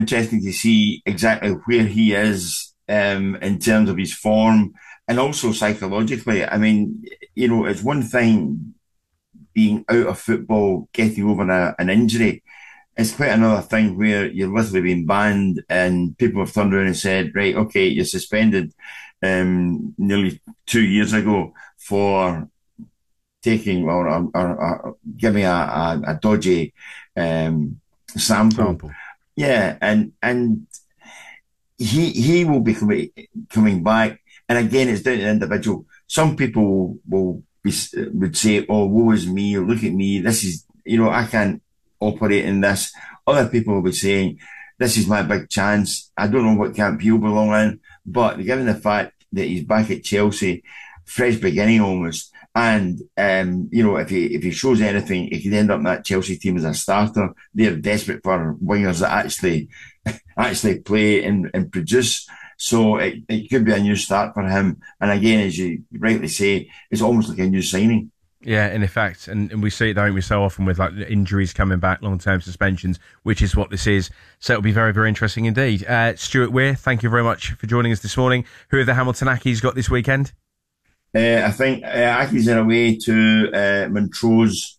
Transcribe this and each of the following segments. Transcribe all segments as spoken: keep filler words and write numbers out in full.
interesting to see exactly where he is um, in terms of his form and also psychologically. I mean, you know, it's one thing being out of football, getting over a, an injury. It's quite another thing where you're literally being banned and people have turned around and said, right, okay, you're suspended um, nearly two years ago for taking or, or, or giving a, a, a dodgy um, sample. sample. Yeah, and and he he will be coming, coming back. And again, it's down to the individual. Some people will be, would say, oh, woe is me, look at me, this is, you know, I can't operate in this. Other people will be saying, this is my big chance. I don't know what camp he'll belong in, but given the fact that he's back at Chelsea, fresh beginning almost, and um, you know, if he if he shows anything, he could end up in that Chelsea team as a starter. They're desperate for wingers that actually actually play and, and produce. So it, it could be a new start for him. And again, as you rightly say, it's almost like a new signing. Yeah, in effect, and, and we see it, don't we, so often with like injuries coming back, long-term suspensions, which is what this is. So it'll be very, very interesting indeed. Uh, Stuart Weir, thank you very much for joining us this morning. Who have the Hamilton Accies got this weekend? Uh, I think uh, Accies are away to uh, Montrose,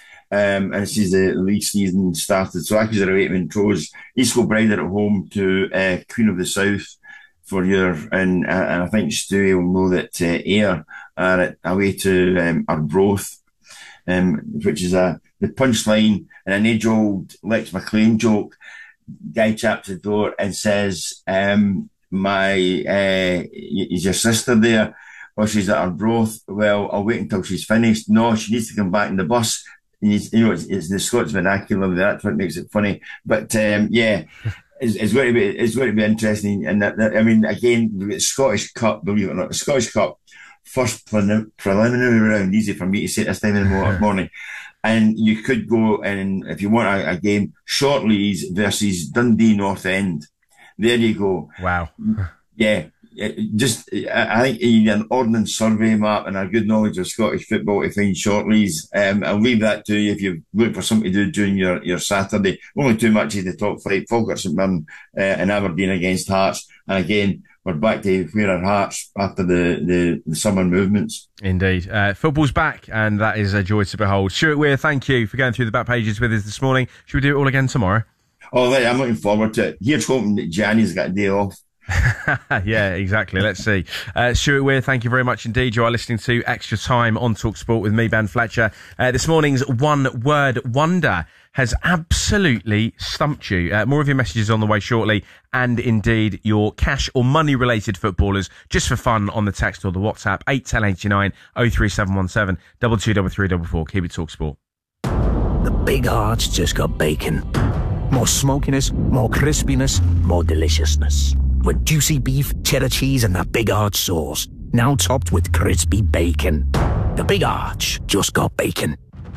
um, and this is the league season started. So Accies are away to Montrose. East Kilbride are at home to uh, Queen of the South for your, and, and I think Stewie will know that uh, Ayr are at, away to um, Arbroath, um, which is a the punchline and an age-old Lex McLean joke. Guy chaps the door and says, um, "My uh, is your sister there?" Well, she's at Arbroath. Well, I'll wait until she's finished. No, she needs to come back in the bus. You know, it's, it's the Scots vernacular. That's what makes it funny. But um, yeah, it's, it's going to be it's going to be interesting. And that, that, I mean, again, the Scottish Cup, believe it or not, the Scottish Cup first prelim- preliminary round. Easy for me to say this time in the morning. And you could go and if you want a, a game, Shortleys versus Dundee North End. There you go. Wow. Yeah. Just, I think you need an ordnance survey map and a good knowledge of Scottish football to find Shortleys. Um, I'll leave that to you if you look for something to do during your, your Saturday. Only two matches in the top flight, Falkirk St Mirren uh, and Aberdeen against Hearts. And again, we're back to where our Hearts after the, the, the summer movements. Indeed. Uh, football's back, and that is a joy to behold. Stuart Weir, thank you for going through the back pages with us this morning. Should we do it all again tomorrow? Oh, I'm looking forward to it. Here's hoping that Gianni's got a day off. Yeah, exactly. Let's see. Uh, Stuart Weir, thank you very much indeed. You are listening to Extra Time on TalkSport with me, Ben Fletcher. Uh, this morning's one word wonder has absolutely stumped you. Uh, more of your messages on the way shortly, and indeed your cash or money related footballers just for fun on the text or the WhatsApp eight one oh eight nine oh three seven one seven two two three three four four. Keep it TalkSport. The Big Arch just got bacon. More smokiness, more crispiness, more deliciousness. With juicy beef, cheddar cheese, and that Big Arch sauce. Now topped with crispy bacon. The Big Arch just got bacon.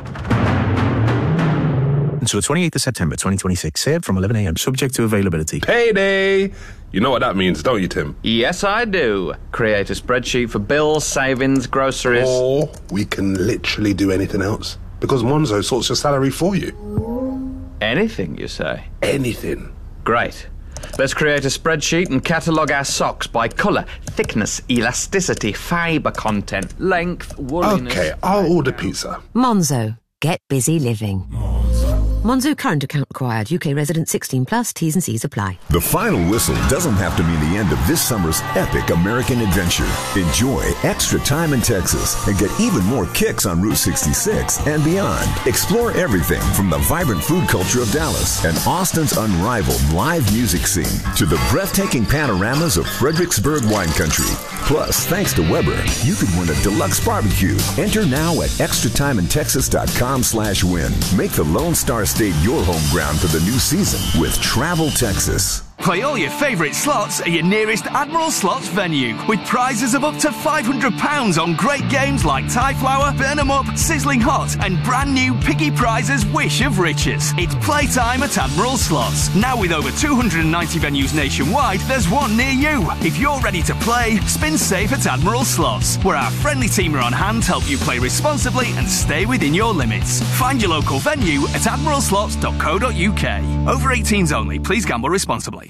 Until the twenty-eighth of September twenty twenty-six. Served from eleven a.m. Subject to availability. Payday! You know what that means, don't you, Tim? Yes, I do. Create a spreadsheet for bills, savings, groceries. Or we can literally do anything else. Because Monzo sorts your salary for you. Anything, you say? Anything. Great. Let's create a spreadsheet and catalogue our socks by colour, thickness, elasticity, fibre content, length, wooliness... Okay, I'll order pizza. Monzo. Get busy living. Monzo current account required. U K resident sixteen plus. T's and C's apply. The final whistle doesn't have to mean the end of this summer's epic American adventure. Enjoy extra time in Texas and get even more kicks on Route sixty-six and beyond. Explore everything from the vibrant food culture of Dallas and Austin's unrivaled live music scene to the breathtaking panoramas of Fredericksburg wine country. Plus, thanks to Weber, you could win a deluxe barbecue. Enter now at extra time in texas dot com slash win. Make the Lone Star State your home ground for the new season with Travel Texas. Play all your favourite slots at your nearest Admiral Slots venue with prizes of up to five hundred pounds on great games like Tie Flower, Burn 'em Up, Sizzling Hot and brand new Piggy Prizes Wish of Riches. It's playtime at Admiral Slots. Now with over two hundred ninety venues nationwide, there's one near you. If you're ready to play, spin safe at Admiral Slots, where our friendly team are on hand to help you play responsibly and stay within your limits. Find your local venue at admiral slots dot co dot uk. Over eighteens only. Please gamble responsibly.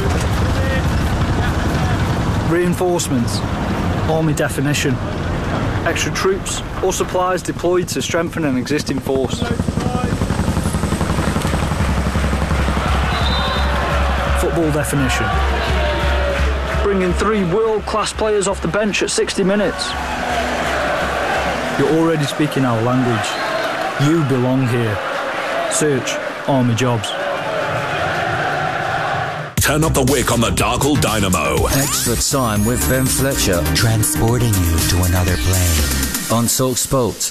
Reinforcements. Army definition. Extra troops or supplies deployed to strengthen an existing force. Football definition. Bringing three world-class players off the bench at sixty minutes. You're already speaking our language. You belong here. Search Army Jobs. Turn up the wick on the Darkle Dynamo. Extra time with Ben Fletcher. Transporting you to another plane. On Talk Sport.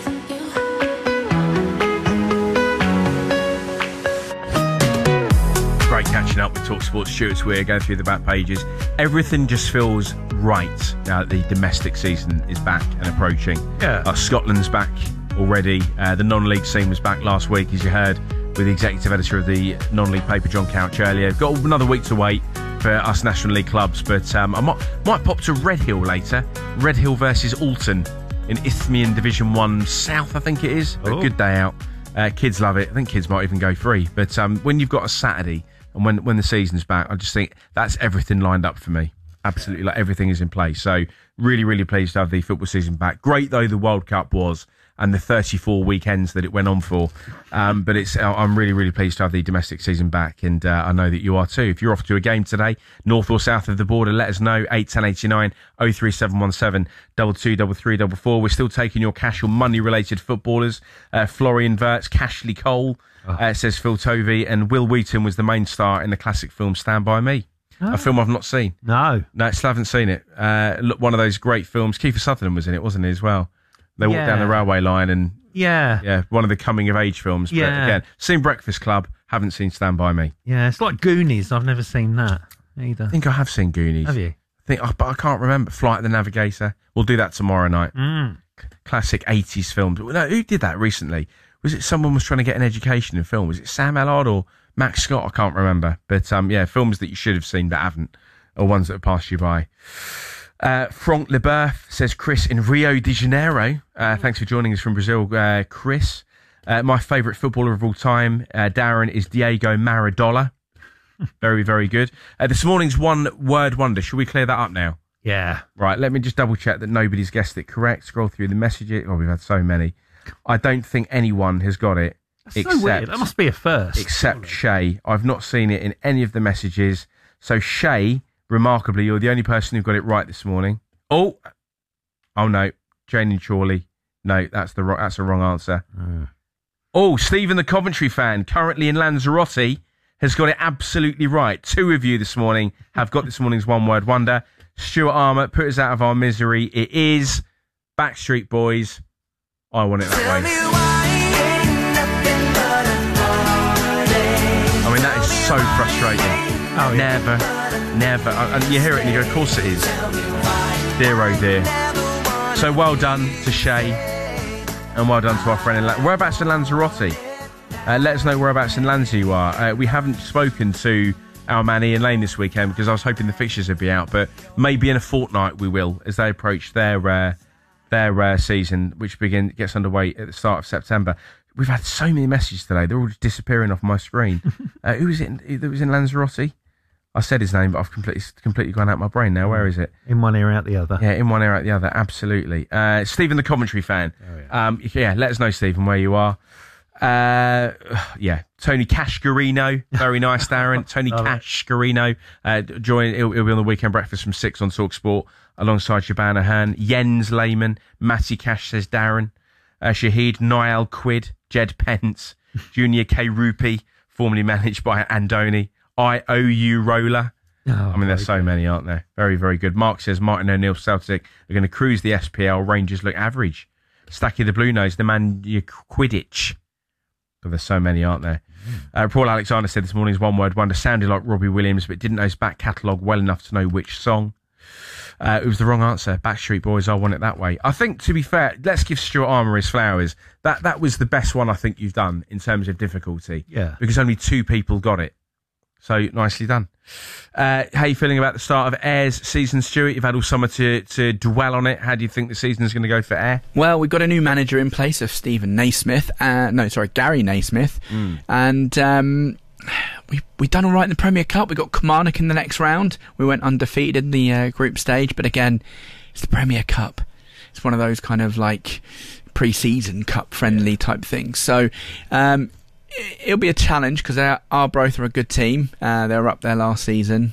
Great catching up with Talk Sports. Stuart Weir going through the back pages. Everything just feels right now that the domestic season is back and approaching. Yeah. Uh, Scotland's back already. Uh, the non-league scene was back last week, as you heard, with the executive editor of the non-league paper, John Couch, earlier. Got another week to wait for us National League clubs, but um, I might, might pop to Redhill later. Redhill versus Alton in Isthmian Division one South, I think it is. Oh. A good day out. Uh, kids love it. I think kids might even go free. But um, when you've got a Saturday and when, when the season's back, I just think that's everything lined up for me. Absolutely, like everything is in place. So really, really pleased to have the football season back. Great though the World Cup was, and the thirty-four weekends that it went on for. Um, but it's I'm really, really pleased to have the domestic season back, and uh, I know that you are too. If you're off to a game today, north or south of the border, let us know. eight ten eighty-nine oh three seven one seven double two double three double four. We're still taking your cash or money-related footballers. Uh, Florian Wirtz, Cashley Cole, oh. uh, says Phil Tovey, and Will Wheaton was the main star in the classic film Stand By Me. Oh. A film I've not seen. No. No, still haven't seen it. Uh, look, one of those great films. Kiefer Sutherland was in it, wasn't he, as well? They walked yeah. down the railway line and... Yeah. Yeah, one of the coming-of-age films. Yeah. But again, seen Breakfast Club, haven't seen Stand By Me. Yeah, it's like Goonies. I've never seen that either. I think I have seen Goonies. Have you? I think, oh, but I can't remember. Flight of the Navigator. We'll do that tomorrow night. Mm. Classic eighties films. No, who did that recently? Was it someone was trying to get an education in film? Was it Sam Allard or Max Scott? I can't remember. But um, yeah, films that you should have seen but haven't, or ones that have passed you by. Uh, Franck Leberth says, Chris in Rio de Janeiro. Uh, thanks for joining us from Brazil, uh, Chris. Uh, my favourite footballer of all time, uh, Darren, is Diego Maradona. Very, very good. Uh, this morning's one word wonder. Should we clear that up now? Yeah. Right, let me just double check that nobody's guessed it correct. Scroll through the messages. Oh, we've had so many. I don't think anyone has got it. That's except, so weird. That must be a first. Except Shay. I've not seen it in any of the messages. So Shay... Remarkably, you're the only person who got it right this morning. Oh, oh no, Jane and Chorley. No, that's the wrong. That's the wrong answer. Uh. Oh, Stephen, the Coventry fan, currently in Lanzarote, has got it absolutely right. Two of you this morning have got this morning's one-word wonder. Stuart Armour, put us out of our misery. It is Backstreet Boys. I want it that way. I mean, that is so frustrating. Oh, yeah. Never. Never. And you hear it and you go, of course it is. Dear, oh dear. So well done to Shay. And well done to our friend in Lanzarote. Whereabouts in Lanzarote? Uh, let us know whereabouts in Lanzarote you are. Uh, we haven't spoken to our man Ian Lane this weekend because I was hoping the fixtures would be out. But maybe in a fortnight we will, as they approach their uh, their uh, season, which begin gets underway at the start of September. We've had so many messages today. They're all just disappearing off my screen. uh, who was it that was in Lanzarote? I said his name, but I've completely completely gone out my brain now. Where is it? In one ear, out the other. Yeah, in one ear, out the other. Absolutely. Uh, Stephen, the Coventry fan. Oh, yeah. Um, yeah, let us know, Stephen, where you are. Uh, yeah, Tony Cascarino. Very nice, Darren. Tony Cascarino. Uh, join. He'll, he'll be on the weekend breakfast from six on Talk Sport alongside Shabana Hearn. Jens Lehman. Matty Cash, says Darren. Uh, Shahid Niall Quid. Jed Pence. Junior K. Rupee, formerly managed by Andoni. I O U Roller. Oh, I mean, there's so good. Many, aren't there? Very, very good. Mark says Martin O'Neill, Celtic are going to cruise the S P L. Rangers look average. Stacky the Blue Nose, the man you Quidditch. But there's so many, aren't there? Uh, Paul Alexander said this morning's one word wonder sounded like Robbie Williams, but didn't know his back catalogue well enough to know which song. Uh, it was the wrong answer. Backstreet Boys, I want it that way. I think, to be fair, let's give Stuart Armour his flowers. That that was the best one I think you've done in terms of difficulty. Yeah. Because only two people got it. So, nicely done. Uh, how are you feeling about the start of Air's season, Stuart? You've had all summer to, to dwell on it. How do you think the season is going to go for Air? Well, we've got a new manager in place of Stephen Naismith. Uh, no, sorry, Gary Naismith. Mm. And um, we, we've done all right in the Premier Cup. We got Kilmarnock in the next round. We went undefeated in the uh, group stage. But again, it's the Premier Cup. It's one of those kind of like pre-season cup friendly type things. So... Um, it'll be a challenge because Arbroath are a good team. Uh, they were up there last season.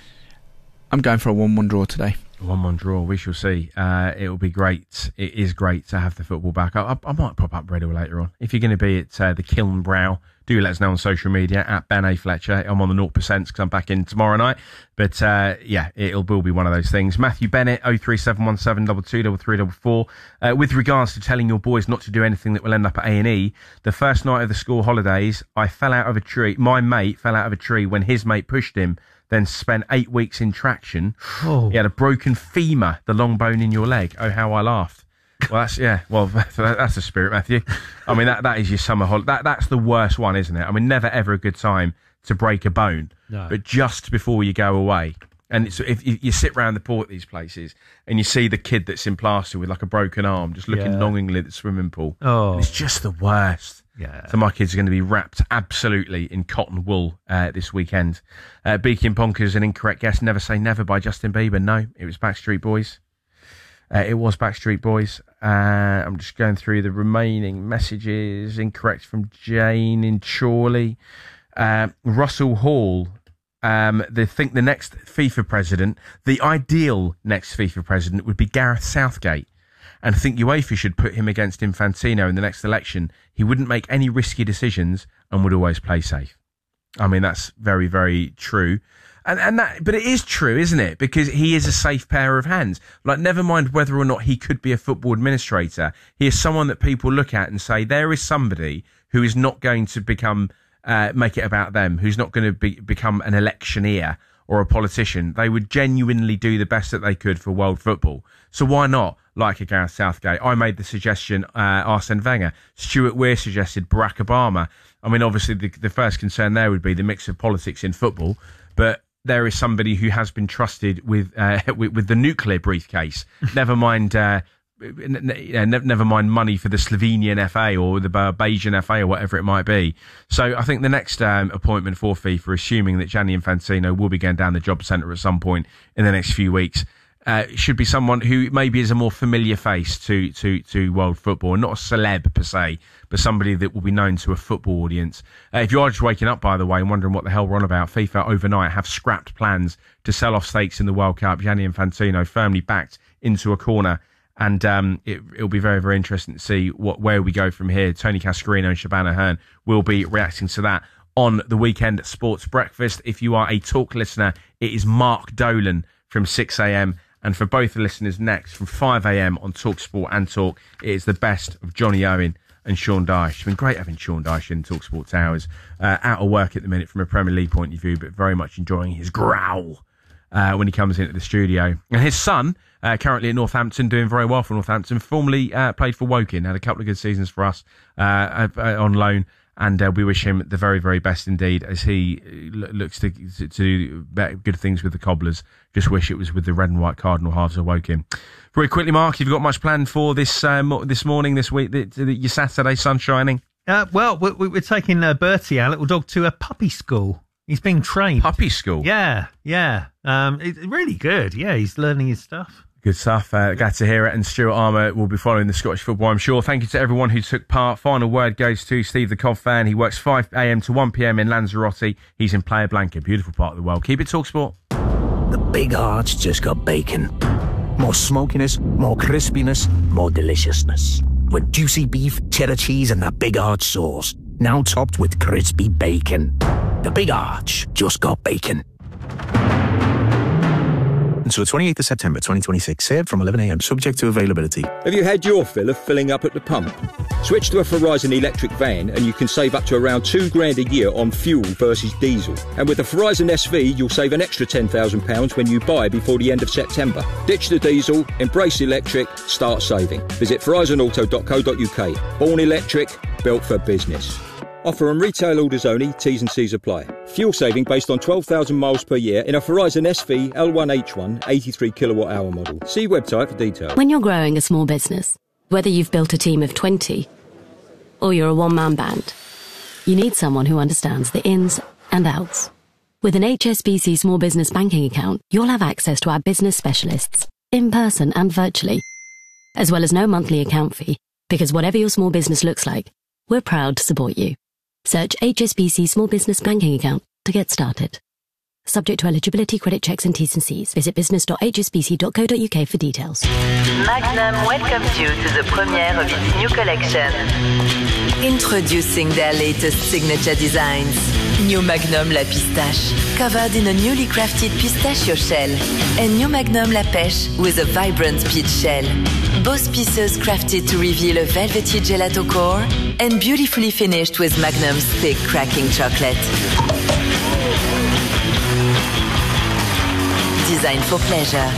I'm going for a one one draw today. one one draw, we shall see. Uh, it'll be great. It is great to have the football back. I, I, I might pop up Reddle later on. If you're going to be at uh, the Kiln Brow, do let us know on social media, at Ben A. Fletcher. I'm on the zero percent because I'm back in tomorrow night. But uh, yeah, it'll will be one of those things. Matthew Bennett, oh three seven one seven two two three three four four. Uh, with regards to telling your boys not to do anything that will end up at A and E, the first night of the school holidays, I fell out of a tree. My mate fell out of a tree when his mate pushed him, then spent eight weeks in traction. Oh. He had a broken femur, the long bone in your leg. Oh, how I laughed. Well, that's, yeah, well, that's the spirit, Matthew. I mean, that that is your summer holiday. That, that's the worst one, isn't it? I mean, never ever a good time to break a bone. No. But just before you go away. And it's, if you sit round the pool at these places and you see the kid that's in plaster with like a broken arm just looking Yeah. longingly at the swimming pool. Oh. It's just the worst. Yeah. So my kids are going to be wrapped absolutely in cotton wool uh, this weekend. Uh, Beaky and Bonkers, an incorrect guess. Never Say Never by Justin Bieber. No, it was Backstreet Boys. Uh, it was Backstreet Boys. Uh, I'm just going through the remaining messages. Incorrect from Jane in Chorley. Uh, Russell Hall. Um, they think the next FIFA president, the ideal next FIFA president, would be Gareth Southgate. And think UEFA should put him against Infantino in the next election. He wouldn't make any risky decisions and would always play safe. I mean, that's very, very true. And and that, but it is true, isn't it? Because he is a safe pair of hands. Like, never mind whether or not he could be a football administrator. He is someone that people look at and say, there is somebody who is not going to become, uh, make it about them, who's not going to be, become an electioneer or a politician. They would genuinely do the best that they could for world football. So why not like a Gareth Southgate? I made the suggestion, uh, Arsene Wenger. Stuart Weir suggested Barack Obama. I mean, obviously, the, the first concern there would be the mix of politics in football, but there is somebody who has been trusted with uh, with, with the nuclear briefcase. Never mind, uh, n- n- never mind money for the Slovenian F A or the Barbadian F A or whatever it might be. So I think the next um, appointment for FIFA, assuming that Gianni Infantino will be going down the job centre at some point in the next few weeks, uh, should be someone who maybe is a more familiar face to to to world football, not a celeb per se, but somebody that will be known to a football audience. Uh, if you are just waking up, by the way, and wondering what the hell we're on about, FIFA overnight have scrapped plans to sell off stakes in the World Cup. Gianni Infantino firmly backed into a corner, and um, it, it'll be very, very interesting to see what where we go from here. Tony Cascarino and Shabana Hearn will be reacting to that on the Weekend Sports Breakfast. If you are a talk listener, it is Mark Dolan from six a.m. And for both the listeners next, from five a.m. on Talk Sport and Talk, it is the best of Johnny Owen and Sean Dyche. It's been great having Sean Dyche in Talk Sport Towers. Uh, out of work at the minute from a Premier League point of view, but very much enjoying his growl uh, when he comes into the studio. And his son, uh, currently at Northampton, doing very well for Northampton, formerly uh, played for Woking, had a couple of good seasons for us uh, on loan. And uh, we wish him the very, very best indeed as he l- looks to, to, to do good things with the Cobblers. Just wish it was with the red and white Cardinal halves of Woking. Very quickly, Mark, have you got much planned for this um, this morning, this week, the, the, your Saturday, sun shining? Uh, well, we're, we're taking uh, Bertie, our little dog, to a puppy school. He's being trained. Puppy school? Yeah, yeah. Um, it's really good. Yeah, he's learning his stuff. Good stuff. Uh, glad to hear it. And Stuart Armour will be following the Scottish football, I'm sure. Thank you to everyone who took part. Final word goes to Steve the Cov fan. He works five a.m. to one p.m. in Lanzarote. He's in Playa Blanca, beautiful part of the world. Keep it Talk Sport. The Big Arch just got bacon. More smokiness, more crispiness, more deliciousness. With juicy beef, cheddar cheese, and that Big Arch sauce. Now topped with crispy bacon. The Big Arch just got bacon. until the twenty-eighth of September twenty twenty-six. Served from eleven a m, subject to availability. Have you had your fill of filling up at the pump? Switch to a Verizon electric van and you can save up to around two grand a year on fuel versus diesel. And with the Verizon S V, you'll save an extra ten thousand pounds when you buy before the end of September. Ditch the diesel, embrace electric, start saving. Visit verizon auto dot co dot uk. Born electric, built for business. Offer on retail orders only, T's and C's apply. Fuel saving based on twelve thousand miles per year in a Verizon S V L one H one eighty-three kilowatt hour model. See website for details. When you're growing a small business, whether you've built a team of twenty or you're a one-man band, you need someone who understands the ins and outs. With an H S B C Small Business Banking account, you'll have access to our business specialists, in person and virtually, as well as no monthly account fee, because whatever your small business looks like, we're proud to support you. Search H S B C Small Business Banking Account to get started. Subject to eligibility, credit checks and T's and C's. Visit business dot h s b c dot co dot u k for details. Magnum welcomes you to the premiere of its new collection. Introducing their latest signature designs. New Magnum La Pistache, covered in a newly crafted pistachio shell. And New Magnum La Pêche with a vibrant peach shell. Both pieces crafted to reveal a velvety gelato core and beautifully finished with Magnum's thick cracking chocolate. Designed for pleasure.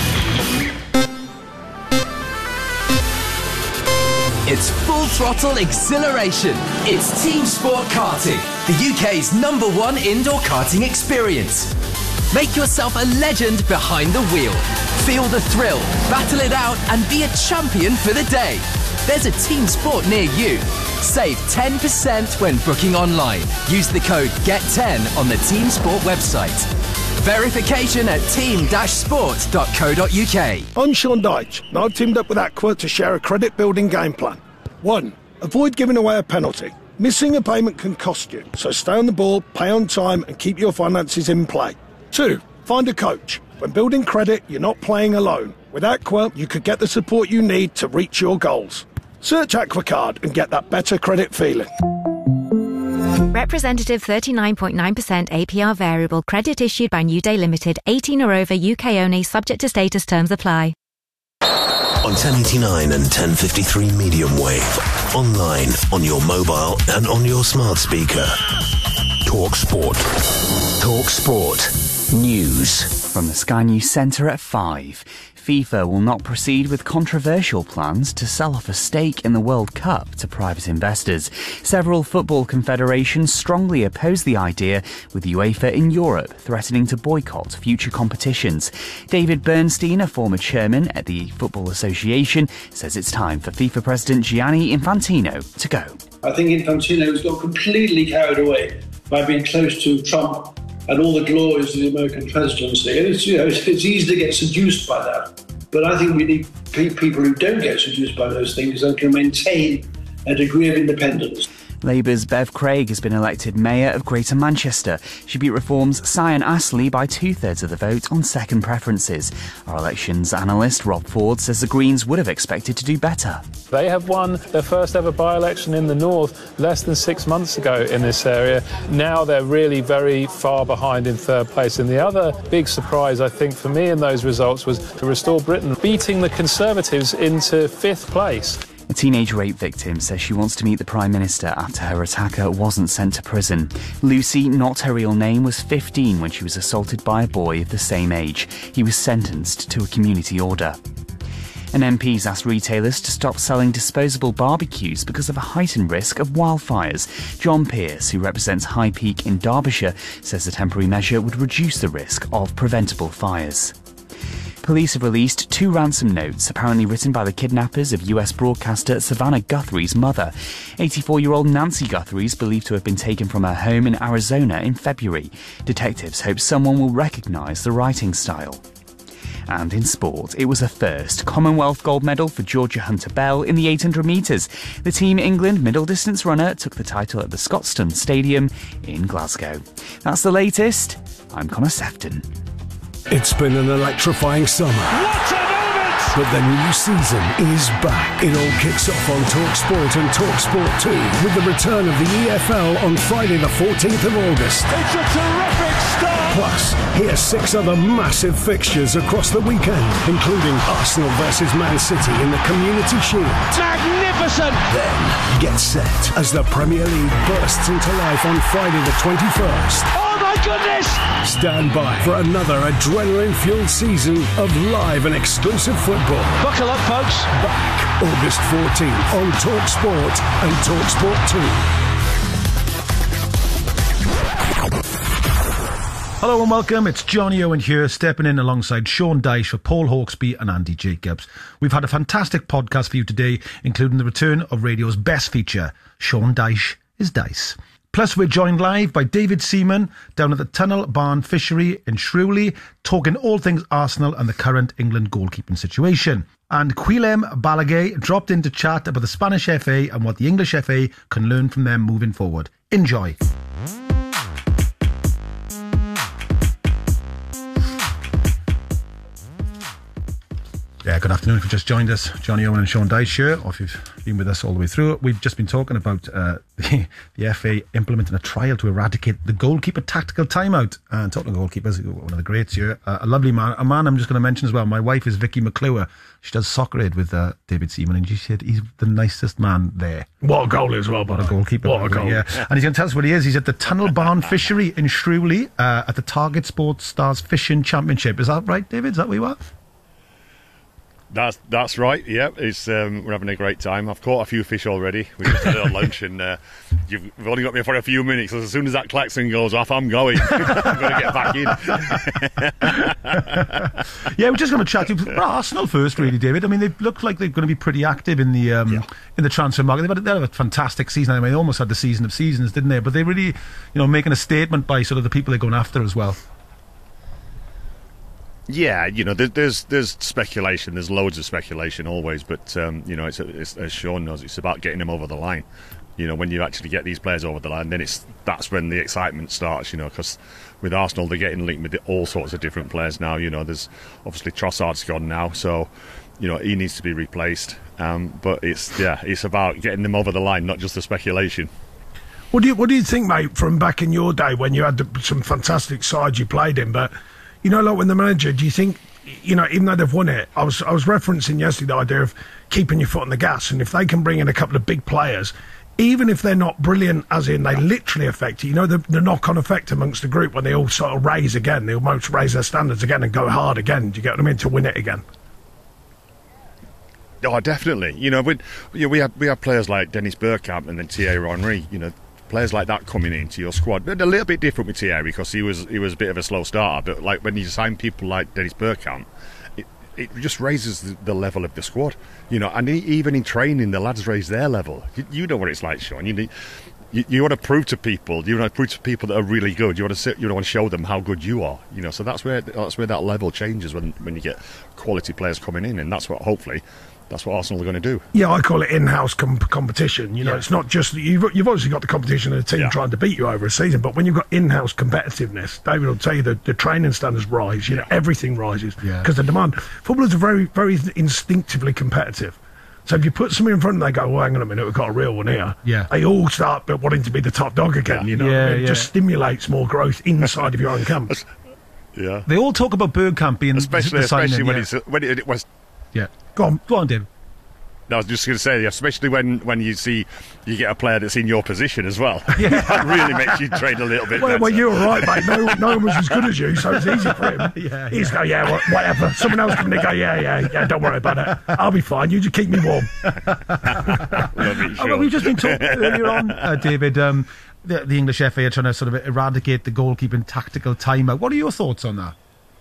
It's full throttle exhilaration. It's Team Sport Karting, the U K's number one indoor karting experience. Make yourself a legend behind the wheel. Feel the thrill, battle it out, and be a champion for the day. There's a Team Sport near you. Save ten percent when booking online. Use the code G E T ten on the Team Sport website. Verification at team dash sport dot co dot u k. I'm Sean Dyche, and I've teamed up with Aqua to share a credit-building game plan. One, avoid giving away a penalty. Missing a payment can cost you, so stay on the ball, pay on time, and keep your finances in play. Two, find a coach. When building credit, you're not playing alone. With Aqua, you could get the support you need to reach your goals. Search AquaCard and get that better credit feeling. Representative thirty-nine point nine percent A P R variable credit issued by New Day Limited, eighteen or over, U K only, subject to status, terms apply. On ten eighty-nine and ten fifty-three medium wave, online, on your mobile and on your smart speaker. Talk Sport. Talk Sport. News. From the Sky News Centre at five. FIFA will not proceed with controversial plans to sell off a stake in the World Cup to private investors. Several football confederations strongly oppose the idea, with UEFA in Europe threatening to boycott future competitions. David Bernstein, a former chairman at the Football Association, says it's time for FIFA President Gianni Infantino to go. I think Infantino has got completely carried away by being close to Trump and all the glories of the American presidency. And it's, you know, it's, it's easy to get seduced by that. But I think we need pe- people who don't get seduced by those things and can maintain a degree of independence. Labour's Bev Craig has been elected Mayor of Greater Manchester. She beat Reform's Cyan Astley by two-thirds of the vote on second preferences. Our elections analyst Rob Ford says the Greens would have expected to do better. They have won their first ever by-election in the north less than six months ago in this area. Now they're really very far behind in third place. And the other big surprise, I think, for me in those results was to Restore Britain beating the Conservatives into fifth place. A teenage rape victim says she wants to meet the Prime Minister after her attacker wasn't sent to prison. Lucy, not her real name, was fifteen when she was assaulted by a boy of the same age. He was sentenced to a community order. And M Ps asked retailers to stop selling disposable barbecues because of a heightened risk of wildfires. John Pearce, who represents High Peak in Derbyshire, says the temporary measure would reduce the risk of preventable fires. Police have released two ransom notes, apparently written by the kidnappers of U S broadcaster Savannah Guthrie's mother. eighty-four-year-old Nancy Guthrie is believed to have been taken from her home in Arizona in February. Detectives hope someone will recognise the writing style. And in sport, it was a first Commonwealth gold medal for Georgia Hunter-Bell in the eight hundred metres. The Team England middle distance runner took the title at the Scotstoun Stadium in Glasgow. That's the latest. I'm Connor Sefton. It's been an electrifying summer. What a moment! But the new season is back. It all kicks off on TalkSport and TalkSport two with the return of the E F L on Friday the fourteenth of August. It's a terrific start! Plus, here's six other massive fixtures across the weekend, including Arsenal versus Man City in the Community Shield. Magnificent! Then, get set as the Premier League bursts into life on Friday the twenty-first. Oh my goodness! Stand by for another adrenaline-fueled season of live and exclusive football. Buckle up, folks. Back August fourteenth on TalkSport and TalkSport two. Hello and welcome, it's Johnny Owen here, stepping in alongside Sean Dyche for Paul Hawksby and Andy Jacobs. We've had a fantastic podcast for you today, including the return of radio's best feature, Sean Dyche is Dice. Plus, we're joined live by David Seaman down at the Tunnel Barn Fishery in Shrewley, talking all things Arsenal and the current England goalkeeping situation. And Quilem Balaguer dropped in to chat about the Spanish F A and what the English F A can learn from them moving forward. Enjoy. Yeah, good afternoon if you've just joined us. Johnny Owen and Sean Dyche here, or if you've been with us all the way through. We've just been talking about uh, the, the F A implementing a trial to eradicate the goalkeeper tactical timeout. And talking of goalkeepers, one of the greats here, uh, a lovely man, a man I'm just going to mention as well. My wife is Vicky McClure. She does Soccer Aid with uh, David Seaman, and she said he's the nicest man there. What a goal as well, What a goalkeeper. What a goal. Yeah. And he's going to tell us what he is. He's at the Tunnel Barn Fishery in Shrewley uh, at the Target Sports Stars Fishing Championship. Is that right, David? Is that where you are? That's that's right. Yeah, it's um, we're having a great time. I've caught a few fish already. We just had it on lunch, and uh, you've only got me for a few minutes. So as soon as that klaxon goes off, I'm going. I'm going to get back in. Yeah, we're just going to chat to you. Well, Arsenal first, really, David. I mean, they look like they're going to be pretty active in the um, yeah. in the transfer market. They've had, they've had a fantastic season. I mean, they almost had the season of seasons, didn't they? But they really, you know, making a statement by sort of the people they're going after as well. Yeah, you know, there, there's there's speculation. There's loads of speculation always, but um, you know, it's, it's as Sean knows, it's about getting them over the line. You know, when you actually get these players over the line, then it's that's when the excitement starts. You know, because with Arsenal, they're getting linked with all sorts of different players now. You know, there's obviously Trossard's gone now, so you know he needs to be replaced. Um, but it's yeah, it's about getting them over the line, not just the speculation. What do you What do you think, mate? From back in your day when you had the, some fantastic sides you played in, but you know, like when the manager, do you think, you know, even though they've won it, I was I was referencing yesterday the idea of keeping your foot on the gas, and if they can bring in a couple of big players, even if they're not brilliant, as in they literally affect you, you know, the, the knock-on effect amongst the group when they all sort of raise again, they almost raise their standards again and go hard again. Do you get what I mean? To win it again. Oh, definitely. You know, we you know, we have we have players like Dennis Bergkamp and then Thierry Henry. You know. Players like that coming into your squad, but a little bit different with Thierry because he was he was a bit of a slow starter. But like when you sign people like Dennis Bergkamp, it it just raises the, the level of the squad, you know. And he, even in training, the lads raise their level. You, you know what it's like, Sean. You need you, you want to prove to people, you want to prove to people that are really good. You want to sit, you want to show them how good you are, you know. So that's where that's where that level changes when when you get quality players coming in, and that's what hopefully. That's what Arsenal are going to do. Yeah, I call it in-house com- competition. You know, yeah. It's not just you've you've obviously got the competition of the team yeah. trying to beat you over a season, but when you've got in-house competitiveness, David will tell you that the training standards rise. You know, everything rises because yeah. the demand. Footballers are very, very instinctively competitive. So if you put something in front and they go, well, hang on a minute, we've got a real one here. Yeah. They all start wanting to be the top dog again. Yeah. You know, yeah, it yeah. just stimulates more growth inside of your own camp. Yeah. They all talk about Bergkamp being especially, the especially when yeah. he's when it was. Yeah. Go on, go on, David. No, I was just going to say, especially when, when you see you get a player that's in your position as well. Yeah. That really makes you train a little bit well, better. Well, you're right, mate. No, no one was as good as you, so it's easy for him. yeah, He's yeah. go, yeah, whatever. Someone else can go, yeah, yeah, yeah, don't worry about it. I'll be fine. You just keep me warm. It, sure. oh, we've just been talking earlier on, uh, David, um, the, the English F A are trying to sort of eradicate the goalkeeping tactical timeout. What are your thoughts on that?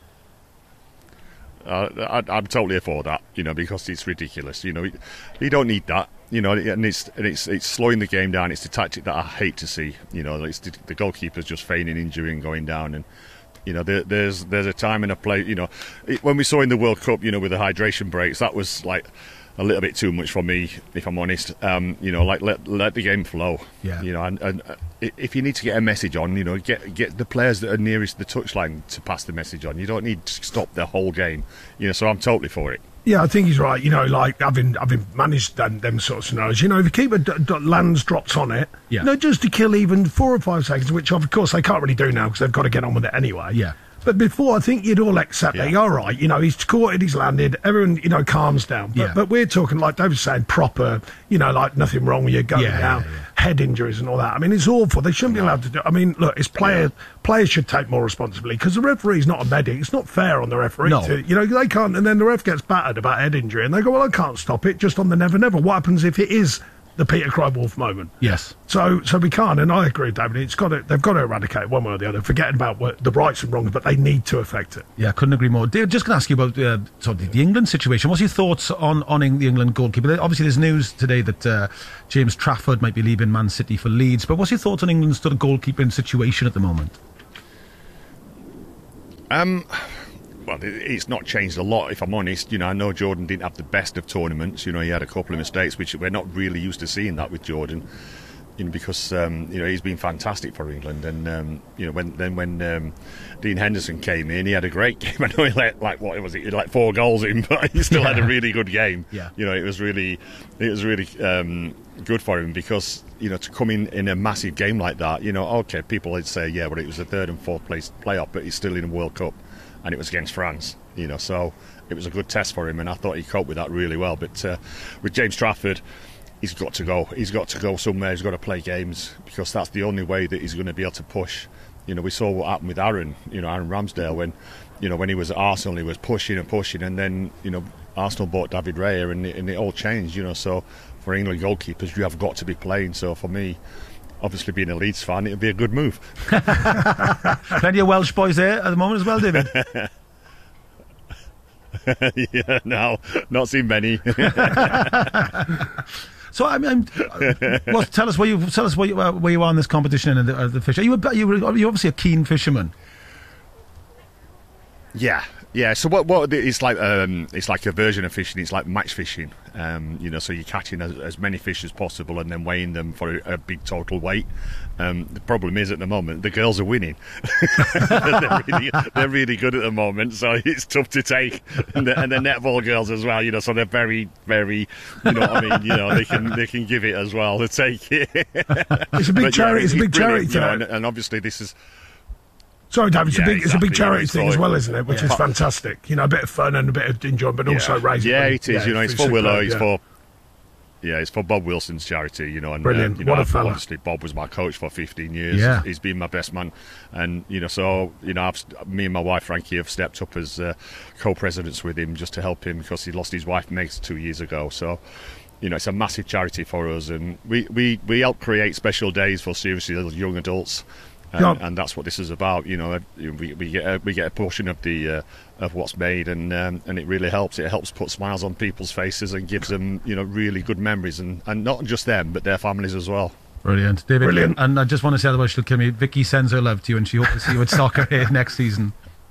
Uh, I, I'm totally for that, you know, because it's ridiculous. You know, you, you don't need that, you know, and it's and it's it's slowing the game down. It's the tactic that I hate to see. You know, it's the, the goalkeepers just feigning injury and going down, and you know, there, there's there's a time and a place. You know, it, when we saw in the World Cup, you know, with the hydration breaks, that was like a little bit too much for me, if I'm honest. Um, you know, like let let the game flow. Yeah. You know, and, and if you need to get a message on, you know, get get the players that are nearest the touchline to pass the message on. You don't need to stop the whole game. You know, so I'm totally for it. Yeah, I think he's right. You know, like having having managed them, them sort of scenarios. You know, if the keeper d- d- lands drops on it, Yeah. you know, just to kill even four or five seconds, which of course they can't really do now because they've got to get on with it anyway. Yeah. But before, I think you'd all accept that. All right, you know, he's caught it, he's landed, everyone, you know, calms down. But, Yeah. but we're talking, like Dave was saying, proper, you know, like nothing wrong with you going Yeah, down, yeah, yeah. head injuries and all that. I mean, it's awful. They shouldn't be allowed to do I mean, look, it's player, players should take more responsibility because the referee's not a medic. It's not fair on the referee. No. To, you know, they can't, and then the ref gets battered about head injury and they go, well, I can't stop it just on the never, never. What happens if it is the Peter Cry-Wolf moment? Yes. So, so we can't, and I agree, David. It's got to, they've got to eradicate it one way or the other, forgetting about what, the rights and wrongs, but they need to affect it. Yeah, couldn't agree more. Dave, just going to ask you about uh, sort of the England situation. What's your thoughts on, on the England goalkeeper? Obviously, there's news today that uh, James Trafford might be leaving Man City for Leeds, but what's your thoughts on England's sort of goalkeeping situation at the moment? Um... Well, it's not changed a lot, if I'm honest. You know, I know Jordan didn't have the best of tournaments. You know, he had a couple of mistakes, which we're not really used to seeing that with Jordan. You know, because um, you know he's been fantastic for England, and um, you know when then when um, Dean Henderson came in, he had a great game. I know he let like what was it? He let four goals in, but he still yeah. had a really good game. Yeah. You know, it was really, it was really um, good for him because you know to come in in a massive game like that. You know, okay, people would say yeah, but it was a third and fourth place playoff, but he's still in a World Cup. And it was against France, you know, so it was a good test for him, and I thought he coped with that really well. But uh, with James Trafford, he's got to go. He's got to go somewhere. He's got to play games because that's the only way that he's going to be able to push. You know, we saw what happened with Aaron, you know, Aaron Ramsdale when, you know, when he was at Arsenal, he was pushing and pushing, and then, you know, Arsenal bought David Raya, and it, and it all changed, you know. So for England goalkeepers, you have got to be playing. So for me, obviously being a Leeds fan, it would be a good move. Plenty of Welsh boys there at the moment as well, David. Yeah, no, not seen many. So I mean, well, tell us where you tell us where you, uh, where you are in this competition and the, uh, the fish. Are you a, are you are you obviously a keen fisherman? Yeah. Yeah, so what what it's like um, it's like a version of fishing. It's like match fishing, um, you know. So you're catching as, as many fish as possible and then weighing them for a, a big total weight. Um, the problem is at the moment the girls are winning. they're, really, they're really good at the moment, so it's tough to take. And the, and the netball girls as well, you know. So they're very very, you know what I mean. You know they can they can give it as well to take it. It's a big but, charity. Yeah, it's, it's a big charity, you know, and, and obviously this is. Sorry, David, it's, yeah, a big, exactly. it's a big charity it's thing for, as well, isn't it? Which yeah. is fantastic. You know, a bit of fun and a bit of enjoyment, but yeah. also raising Yeah, money. it is. Yeah, you know, it's for superb, Willow. It's yeah. for yeah, it's for Bob Wilson's charity. You know, and Brilliant. Uh, you know, What a I've, fella. obviously Bob was my coach for fifteen years. Yeah. He's been my best man, and you know, so you know, I've, me and my wife Frankie have stepped up as uh, co-presidents with him just to help him because he lost his wife Meg two years ago. So. You know, it's a massive charity for us, and we, we, we help create special days for seriously young adults, and, Yeah. and that's what this is about. You know, we, we get a, we get a portion of the uh, of what's made, and um, and it really helps. It helps put smiles on people's faces and gives them you know really good memories, and, and not just them but their families as well. Brilliant, David. Brilliant. And I just want to say, otherwise she'll kill me. Vicky sends her love to you, and she hopes to see you at Soccer here next season.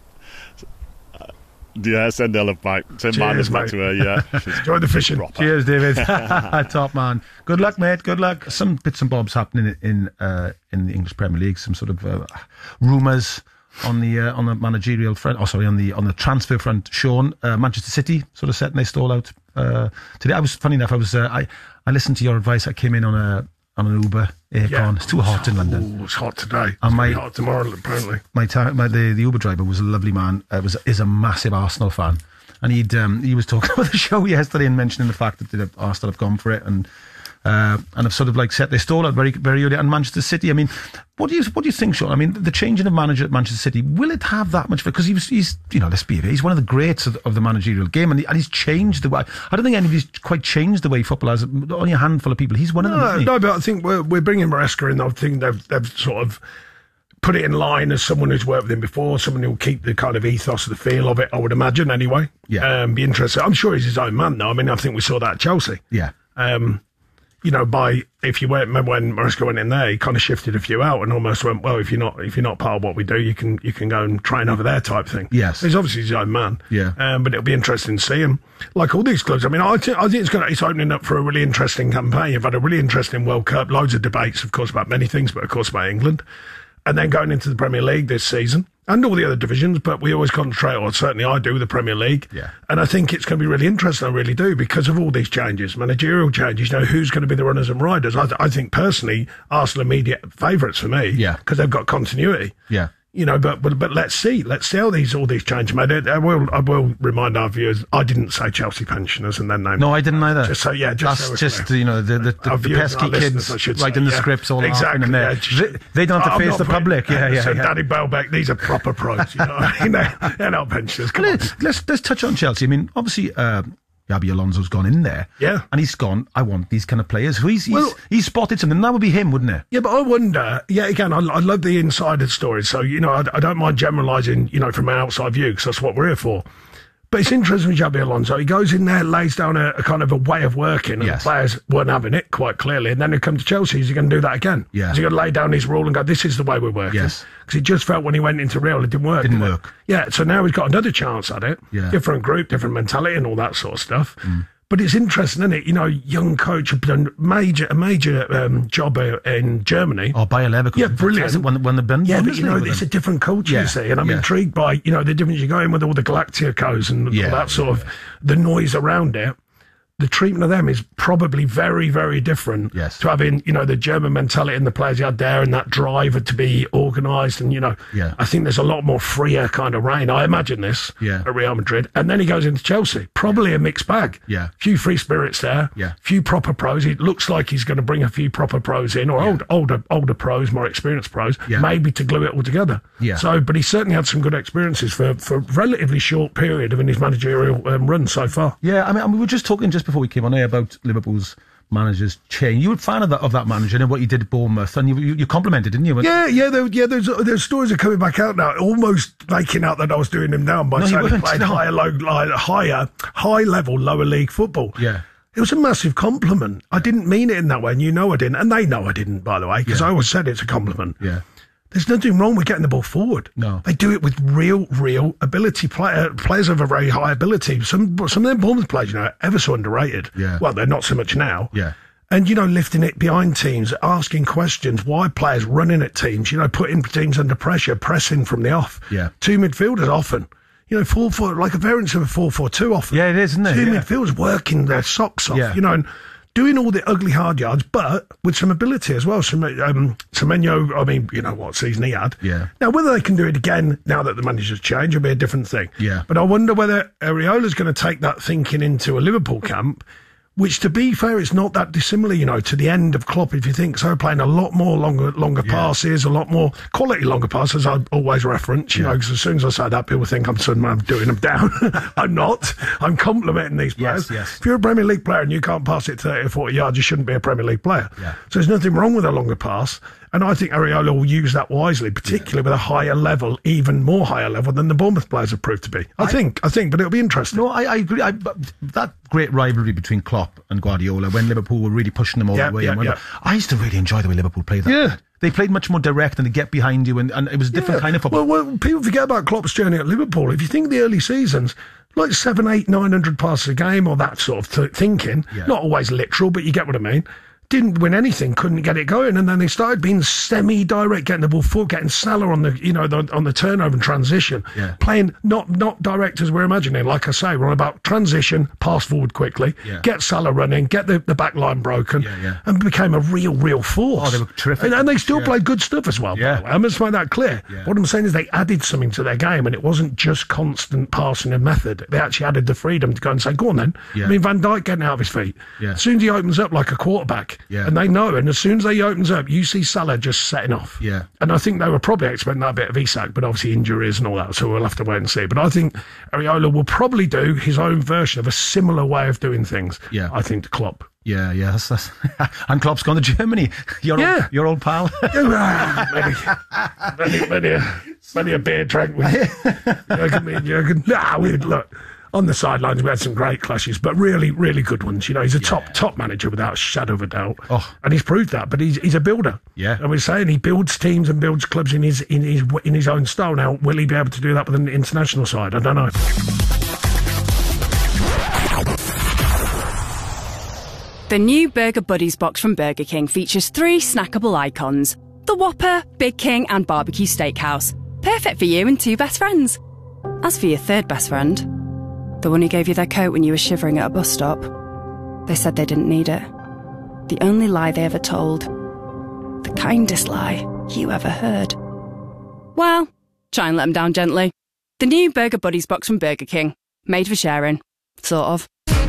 Yeah, send her love back. Send my love back to her. Yeah, enjoy the fishing. Proper. Cheers, David. Top man. Good luck, mate. Good luck. Some bits and bobs happening in uh, in the English Premier League. Some sort of uh, rumours on the uh, on the managerial front. Oh, sorry, on the on the transfer front. Sean, uh, Manchester City sort of setting their stall out uh, today. I was funny enough. I was uh, I I listened to your advice. I came in on a on an Uber. Aircon. Yeah. It's too hot in London. Oh, it's hot today. It's And my- hot tomorrow, apparently. My, ta- my the, the Uber driver was a lovely man. Uh, was is a massive Arsenal fan, and he'd um, he was talking about the show yesterday and mentioning the fact that the Arsenal have gone for it and uh, and have sort of like set their stall out very very early. And Manchester City, I mean, what do you what do you think, Sean? I mean, the changing of manager at Manchester City, will it have that much? Because he was he's you know let's be it, he's one of the greats of, of the managerial game, and, he, and he's changed the way. I don't think anybody's quite changed the way football has. Only a handful of people. He's one of them. No, isn't he? no, but I think we're, we're bringing Maresca in. I think they've, they've sort of put it in line as someone who's worked with him before, someone who'll keep the kind of ethos of the feel of it, I would imagine, anyway. Yeah. Um, be interested. I'm sure he's his own man, though. I mean, I think we saw that at Chelsea. Yeah. Um, you know, by if you went, remember when Maresca went in there, he kind of shifted a few out and almost went, well, if you're not if you're not part of what we do, you can you can go and train over there type thing. Yes. He's obviously his own man. Yeah. Um, but it'll be interesting to see him. Like all these clubs, I mean, I, th- I think it's going it's opening up for a really interesting campaign. You've had a really interesting World Cup, loads of debates, of course, about many things, but of course about England. and then going into the Premier League this season and all the other divisions, but we always concentrate, or certainly I do, with the Premier League. Yeah. And I think it's going to be really interesting, I really do, because of all these changes, managerial changes, you know, who's going to be the runners and riders. I, th- I think personally, Arsenal immediate favourites for me. Yeah. Because they've got continuity. Yeah. You know, but, but but let's see. Let's see how these all these changes made. I will I will remind our viewers. I didn't say Chelsea pensioners and then name. No, I didn't either. Just so yeah, just that's so just clear. you know the the, the, the viewers, pesky kids writing like in the yeah. scripts all exactly, laughing and yeah, they, they they don't have to I'm face not the putting- public. Yeah, yeah, so yeah. Danny Welbeck, these are proper pros. You know, what I mean? they're, they're not pensioners. Come on. Let's, let's let's touch on Chelsea. I mean, obviously. Uh, Yabi Alonso's gone in there. Yeah. And he's gone, I want these kind of players. So he's, he's, Well- he's spotted something. That would be him, wouldn't it? Yeah, but I wonder, yeah, again, I, I love the insider stories. So, you know, I, I don't mind generalising, you know, from an outside view, because that's what we're here for. But it's interesting with Xabi Alonso. He goes in there, lays down a, a kind of a way of working, and Yes. the players weren't having it quite clearly. And then he comes to Chelsea. Is he going to do that again? Yeah. Is he going to lay down his rule and go, this is the way we're working? Yes. Because he just felt when he went into Real, it didn't work. Didn't did it? work. Yeah, so now he's got another chance at it. Yeah. Different group, different mentality and all that sort of stuff. Mm. But it's interesting, isn't it? You know, young coach have done major, a major um, job uh, in Germany. Oh, Bayer Leverkusen. Yeah, brilliant. Fantastic. When, when the Ben Yeah, but you know, with it's a them. different culture, Yeah, you see, and I'm yeah. intrigued by, you know, the difference you go in with all the Galacticos and Yeah, all that sort of, the noise around it. The treatment of them is probably very, very different Yes. to having, you know, the German mentality and the players you had there and that drive to be organised. And, you know, Yeah. I think there's a lot more freer kind of reign. I imagine this Yeah. at Real Madrid. And then he goes into Chelsea. Probably a mixed bag. Yeah. Few free spirits there. Yeah. Few proper pros. It looks like he's going to bring a few proper pros in, or old, older older pros, more experienced pros, Yeah. maybe to glue it all together. Yeah. So, but he certainly had some good experiences for, for a relatively short period of in his managerial um, run so far. Yeah, I mean, I mean, we were just talking just before we came on here about Liverpool's manager's change. You were a fan of that of that manager and what he did at Bournemouth, and you you, you complimented, didn't you? Yeah, yeah, there, yeah. There's there's stories are coming back out now, almost making out that I was doing him down by No, you saying he weren't, played no. higher, low, like, higher, high level, lower league football. Yeah. It was a massive compliment. I didn't mean it in that way, and you know I didn't, and they know I didn't, by the way, because Yeah. I always said it's a compliment. Yeah. There's nothing wrong with getting the ball forward. No. They do it with real, real ability. Play, uh, players of a very high ability. Some some of them Bournemouth players, you know, are ever so underrated. Yeah. Well, they're not so much now. Yeah. And, you know, lifting it behind teams, asking questions, why players running at teams, you know, putting teams under pressure, pressing from the off. Yeah. Two midfielders often. You know, four four like a variance of a four four two often. Yeah, it is, isn't it? Two Yeah. midfielders working their socks off, Yeah. you know, and doing all the ugly hard yards, but with some ability as well. Some, um, Semenyo, I mean, you know what season he had. Yeah. Now, whether they can do it again now that the manager's changed will be a different thing. Yeah. But I wonder whether Areola's going to take that thinking into a Liverpool camp, which, to be fair, is not that dissimilar, you know, to the end of Klopp, if you think so, playing a lot more longer longer Yeah. passes, a lot more quality longer passes, I always reference, you Yeah. know, because as soon as I say that, people think I'm suddenly I'm doing them down. I'm not. I'm complimenting these players. Yes, yes. If you're a Premier League player and you can't pass it thirty or forty yards, you shouldn't be a Premier League player. Yeah. So there's nothing wrong with a longer pass. And I think Areola will use that wisely, particularly with a higher level, even more higher level than the Bournemouth players have proved to be. I, think, I think, but it'll be interesting. No, I, I agree. I, but that great rivalry between Klopp and Guardiola when Liverpool were really pushing them all Yeah, the way. yeah, and whatever. yeah. I used to really enjoy the way Liverpool played that. Yeah. They played much more direct and they get behind you, and, and it was a different Yeah. kind of football. Well, well, people forget about Klopp's journey at Liverpool. If you think the early seasons, like seven, eight, nine hundred passes a game or that sort of th- thinking, Yeah. not always literal, but you get what I mean. Didn't win anything, couldn't get it going, and then they started being semi-direct, getting the ball forward, getting Salah on the, you know, the, on the turnover and transition, Yeah. playing not not direct as we're imagining. Like I say, we're on about transition, pass forward quickly, Yeah. get Salah running, get the, the back line broken, Yeah, yeah. and became a real, real force. Oh, they were terrific. And, and they still Yeah. played good stuff as well. Yeah. By the way. I must make that clear. Yeah. What I'm saying is they added something to their game, and it wasn't just constant passing and method. They actually added the freedom to go and say, "Go on, then." Yeah. I mean, Van Dijk getting out of his feet. Yeah. As soon as he opens up like a quarterback, Yeah. and they know, and as soon as he opens up, you see Salah just setting off. Yeah. And I think they were probably expecting that bit of Isak, but obviously injuries and all that, so we'll have to wait and see. But I think Areola will probably do his own version of a similar way of doing things. Yeah. I think to Klopp. Yeah, yeah. That's, that's and Klopp's gone to Germany. Your Yeah. old, your old pal. Yeah, many, many, many, a, many a beer drank with Jurgen, me and Jurgen. Nah, we look on the sidelines. We had some great clashes, but really, really good ones. You know, he's a top, top manager without a shadow of a doubt, Oh. and he's proved that. But he's he's a builder. Yeah. and we're saying he builds teams and builds clubs in his in his in his own style. Now, will he be able to do that with an international side? I don't know. The new Burger Buddies box from Burger King features three snackable icons. The Whopper, Big King and Barbecue Steakhouse. Perfect for you and two best friends. As for your third best friend, the one who gave you their coat when you were shivering at a bus stop, they said they didn't need it. The only lie they ever told. The kindest lie you ever heard. Well, try and let them down gently. The new Burger Buddies box from Burger King. Made for sharing. Sort of.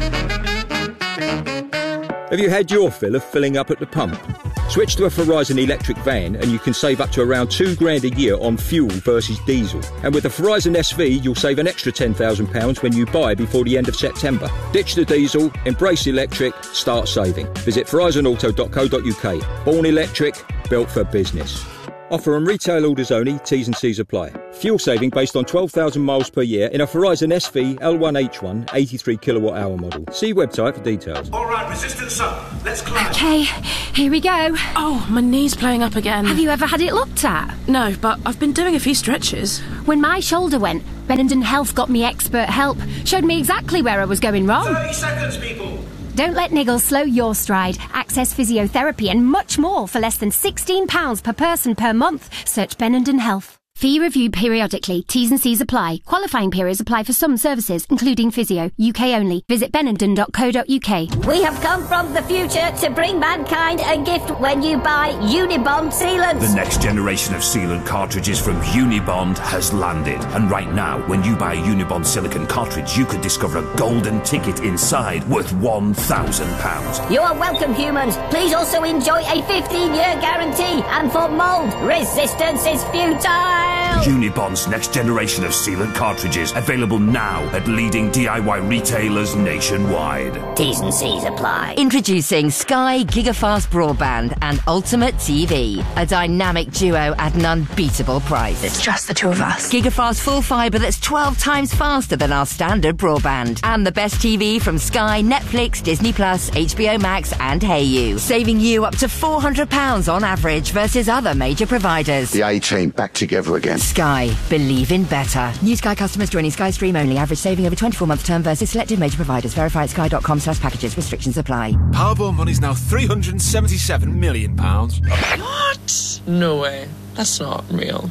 Have you had your fill of filling up at the pump? Switch to a Verizon electric van and you can save up to around two grand a year on fuel versus diesel. And with the Verizon S V, you'll save an extra ten thousand pounds when you buy before the end of September. Ditch the diesel, embrace electric, start saving. Visit verizon auto dot co dot uk. Born electric, built for business. Offer and retail orders only, T's and C's apply. Fuel saving based on twelve thousand miles per year in a Verizon S V L one H one eighty-three kilowatt hour model. See website for details. All right, resistance up. Let's climb. Okay, here we go. Oh, my knee's playing up again. Have you ever had it looked at? No, but I've been doing a few stretches. When my shoulder went, Benenden Health got me expert help. Showed me exactly where I was going wrong. thirty seconds, people. Don't let niggles slow your stride. Access physiotherapy and much more for less than sixteen pounds per person per month. Search Benenden Health. Fee reviewed periodically. T's and C's apply. Qualifying periods apply for some services, including physio. U K only. Visit benenden dot co dot uk. We have come from the future to bring mankind a gift when you buy Unibond sealants. The next generation of sealant cartridges from Unibond has landed. And right now, when you buy a Unibond silicone cartridge, you could discover a golden ticket inside worth one thousand pounds. You are welcome, humans. Please also enjoy a fifteen-year guarantee. And for mold, resistance is futile. Unibond's next generation of sealant cartridges available now at leading D I Y retailers nationwide. T's and C's apply. Introducing Sky Gigafast Broadband and Ultimate T V. A dynamic duo at an unbeatable price. It's just the two of us. Gigafast full fibre that's twelve times faster than our standard broadband. And the best T V from Sky, Netflix, Disney Plus, H B O Max and Hey You. Saving you up to four hundred pounds on average versus other major providers. The A-Team back together again. Sky. Believe in better. New Sky customers joining Sky Stream only. Average saving over twenty-four month term versus selected major providers. Verify at sky dot com slash packages. Restrictions apply. Powerball money's now three hundred seventy-seven million pounds. What? No way. That's not real.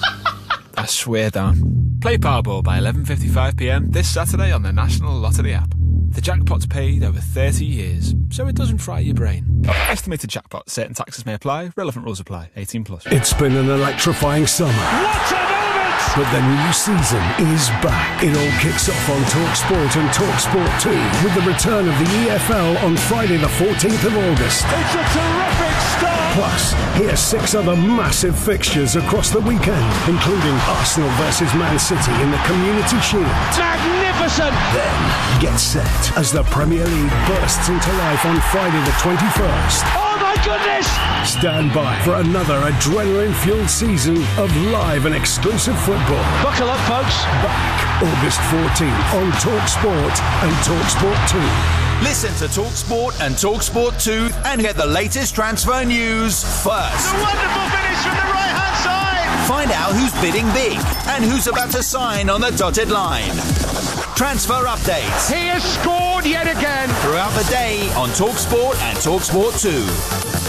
I swear down. Play Powerball by eleven fifty-five p m this Saturday on the National Lottery app. The jackpot's paid over thirty years, so it doesn't fry your brain. Estimated jackpot. Certain taxes may apply. Relevant rules apply. eighteen plus. It's been an electrifying summer. What a moment! But the new season is back. It all kicks off on TalkSport and TalkSport two with the return of the E F L on Friday the fourteenth of August. It's a terrific start! Plus, here's six other massive fixtures across the weekend, including Arsenal versus Man City in the Community Shield. Magnificent! Then, get set as the Premier League bursts into life on Friday the twenty-first. Oh my goodness! Stand by for another adrenaline-fueled season of live and exclusive football. Buckle up, folks. Back August fourteenth on TalkSport and TalkSport two. Listen to TalkSport and TalkSport two and get the latest transfer news first. A wonderful finish from the right-hand side. Find out who's bidding big and who's about to sign on the dotted line. Transfer updates. He has scored yet again. Throughout the day on TalkSport and TalkSport two.